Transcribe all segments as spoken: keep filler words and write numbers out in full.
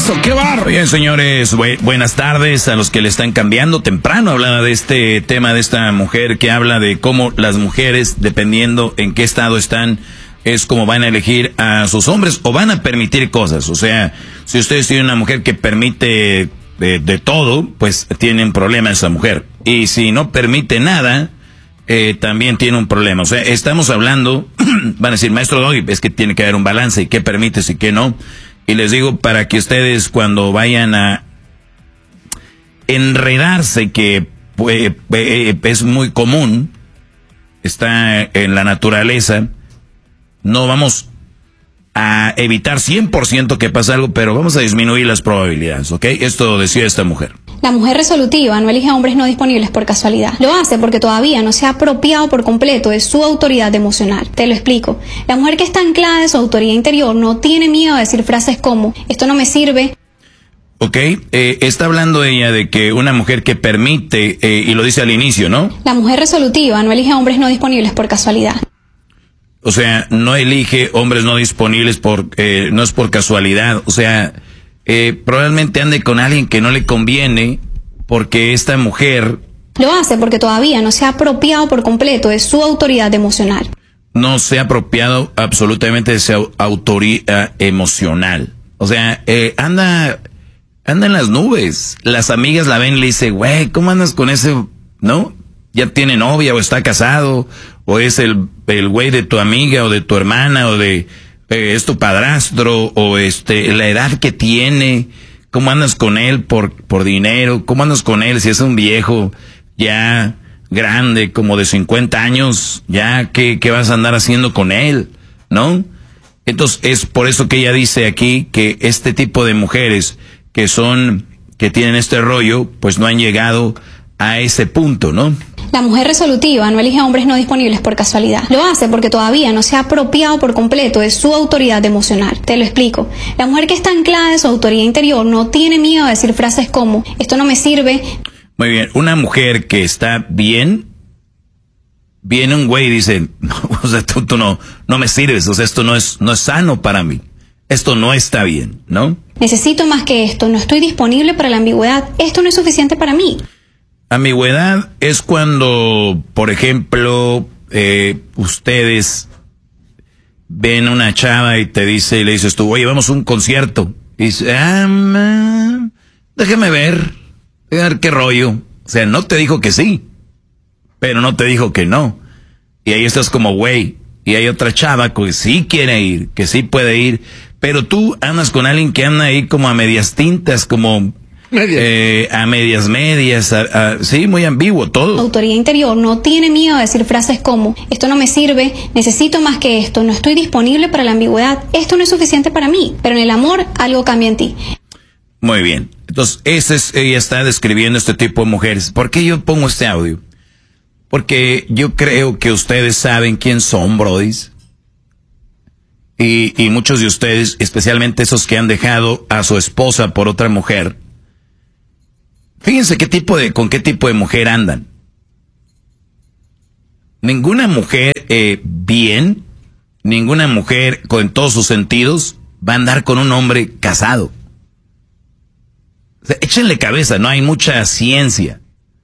eso, qué barro. Bien, señores, bu buenas tardes a los que le están cambiando. Temprano hablaba de este tema de esta mujer que habla de cómo las mujeres, dependiendo en qué estado están, es como van a elegir a sus hombres o van a permitir cosas. O sea, si ustedes tienen una mujer que permite de, de todo, pues tiene un problema esa mujer. Y si no permite nada, eh, también tiene un problema. O sea, estamos hablando, van a decir, maestro Doggy, es que tiene que haber un balance y qué permites y qué no. Y les digo para que ustedes cuando vayan a enredarse, que pues, es muy común, está en la naturaleza, no vamos a evitar cien por ciento que pase algo, pero vamos a disminuir las probabilidades, ¿ok? Esto decía esta mujer. La mujer resolutiva no elige a hombres no disponibles por casualidad. Lo hace porque todavía no se ha apropiado por completo de su autoridad emocional. Te lo explico. La mujer que está anclada en su autoridad interior no tiene miedo a decir frases como, esto no me sirve. Ok, eh, está hablando ella de que una mujer que permite, eh, y lo dice al inicio, ¿no? La mujer resolutiva no elige a hombres no disponibles por casualidad. O sea, no elige hombres no disponibles por, eh, no es por casualidad. O sea, eh, probablemente ande con alguien que no le conviene porque esta mujer... Lo hace porque todavía no se ha apropiado por completo de su autoridad emocional. No se ha apropiado absolutamente de su autoridad emocional. O sea, eh, anda, anda en las nubes. Las amigas la ven y le dicen, güey, ¿cómo andas con ese, no? Ya tiene novia o está casado, o es el, el güey de tu amiga o de tu hermana o de, eh, es tu padrastro, o este, la edad que tiene, cómo andas con él por, por dinero, cómo andas con él si es un viejo ya grande, como de cincuenta años, ya, ¿qué, qué vas a andar haciendo con él? ¿No? Entonces, es por eso que ella dice aquí que este tipo de mujeres que son, que tienen este rollo, pues no han llegado a ese punto, ¿no? La mujer resolutiva no elige a hombres no disponibles por casualidad. Lo hace porque todavía no se ha apropiado por completo de su autoridad emocional. Te lo explico. La mujer que está anclada en su autoridad interior no tiene miedo a decir frases como, esto no me sirve. Muy bien, una mujer que está bien, viene un güey y dice, no, o sea, tú, tú no, no me sirves, o sea, esto no es, no es sano para mí. Esto no está bien, ¿no? Necesito más que esto, no estoy disponible para la ambigüedad, esto no es suficiente para mí. Ambigüedad es cuando, por ejemplo, eh, ustedes ven a una chava y te dice, y le dices tú, oye, vamos a un concierto. Y dice, ah, man, déjame ver, a ver qué rollo. O sea, no te dijo que sí, pero no te dijo que no. Y ahí estás como, güey, y hay otra chava que sí quiere ir, que sí puede ir, pero tú andas con alguien que anda ahí como a medias tintas, como... Medias. Eh, a medias medias, a, a, sí, muy ambiguo todo. La autoridad interior no tiene miedo a decir frases como, esto no me sirve, necesito más que esto, no estoy disponible para la ambigüedad, esto no es suficiente para mí, pero en el amor algo cambia en ti. Muy bien, entonces ese es, ella está describiendo este tipo de mujeres. ¿Por qué yo pongo este audio? Porque yo creo que ustedes saben quién son, brodis. Y, y muchos de ustedes, especialmente esos que han dejado a su esposa por otra mujer, fíjense qué tipo de, con qué tipo de mujer andan. Ninguna mujer eh, bien, ninguna mujer con todos sus sentidos va a andar con un hombre casado. O sea, échenle cabeza, no hay mucha ciencia.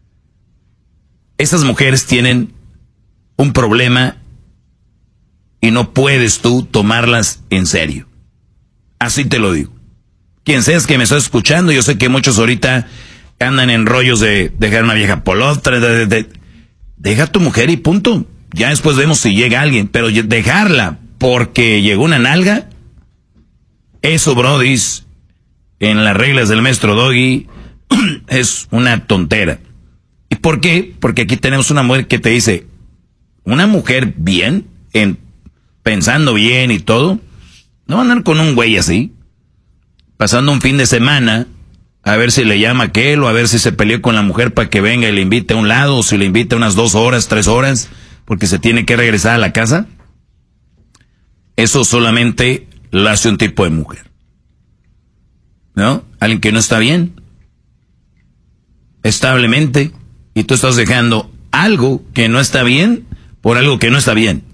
Esas mujeres tienen un problema y no puedes tú tomarlas en serio. Así te lo digo. Quien seas que me estás escuchando, yo sé que muchos ahorita andan en rollos de dejar una vieja por otra, de, de, de, deja a tu mujer y punto. Ya después vemos si llega alguien, pero dejarla porque llegó una nalga, eso, brodis, en las reglas del maestro Doggy, es una tontera. ¿Y por qué? Porque aquí tenemos una mujer que te dice, una mujer bien, en, pensando bien y todo, no va a andar con un güey así, pasando un fin de semana, a ver si le llama a aquel, o a ver si se peleó con la mujer para que venga y le invite a un lado, o si le invita unas dos horas, tres horas, porque se tiene que regresar a la casa. Eso solamente lo hace un tipo de mujer, ¿no? Alguien que no está bien, establemente, y tú estás dejando algo que no está bien por algo que no está bien.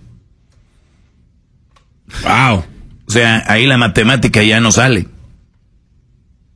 Wow. O sea, ahí la matemática ya no sale.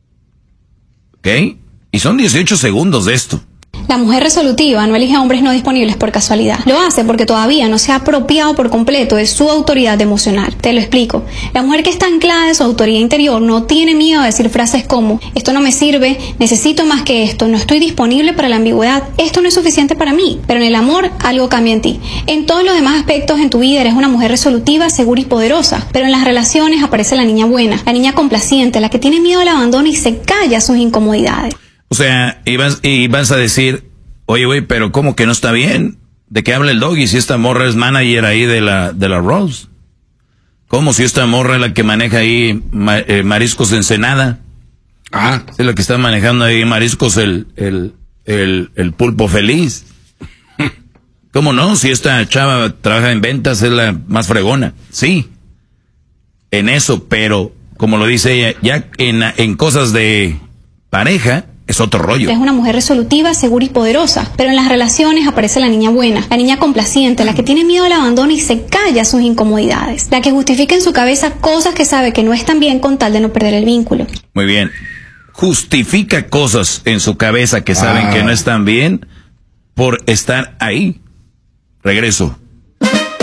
¿Ok? Y son dieciocho segundos de esto. La mujer resolutiva no elige a hombres no disponibles por casualidad. Lo hace porque todavía no se ha apropiado por completo de su autoridad emocional. Te lo explico. La mujer que está anclada en su autoridad interior no tiene miedo a decir frases como: esto no me sirve, necesito más que esto, no estoy disponible para la ambigüedad, esto no es suficiente para mí. Pero en el amor algo cambia en ti. En todos los demás aspectos en tu vida eres una mujer resolutiva, segura y poderosa. Pero en las relaciones aparece la niña buena, la niña complaciente, la que tiene miedo al abandono y se calla sus incomodidades. O sea, y vas, y vas a decir, oye, güey, pero ¿cómo que no está bien? ¿De qué habla el Doggy si esta morra es manager ahí de la, de la Rose? ¿Cómo si esta morra es la que maneja ahí ma, eh, Mariscos Ensenada? Ah, es la que está manejando ahí Mariscos el, el, el, el Pulpo Feliz. ¿Cómo no? Si esta chava trabaja en ventas, es la más fregona. Sí, en eso, pero como lo dice ella, ya en, en cosas de pareja, es otro rollo. Es una mujer resolutiva, segura y poderosa. Pero en las relaciones aparece la niña buena, la niña complaciente, la que tiene miedo al abandono y se calla sus incomodidades. La que justifica en su cabeza cosas que sabe que no están bien con tal de no perder el vínculo. Muy bien. Justifica cosas en su cabeza que saben ah. que no están bien por estar ahí. Regreso.